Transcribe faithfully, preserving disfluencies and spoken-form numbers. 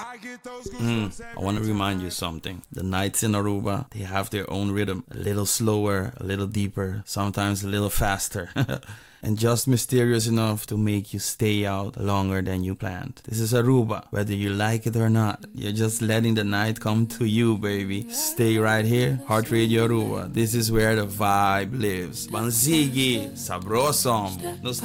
Mm, I want to remind you something. The nights in Aruba, they have their own rhythm. A little slower, a little deeper, sometimes a little faster. And just mysterious enough to make you stay out longer than you planned. This is Aruba. Whether you like it or not, you're just letting the night come to you, baby. Stay right here, Heart Radio Aruba. This is where the vibe lives. Banzigi, sabrosom.